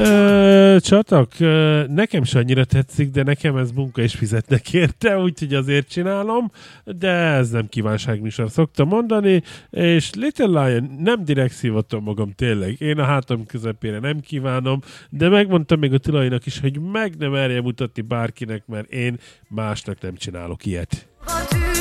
Csatak, nekem se annyira tetszik, de nekem ez munka és fizetnek érte, úgyhogy azért csinálom, de ez nem kívánságműsor, szoktam mondani, és Little Lion, nem direkt szívatom magam tényleg, én a hátam közepére nem kívánom, de megmondtam még a tulajnak is, hogy meg nem merje mutatni bárkinek, mert én másnak nem csinálok ilyet.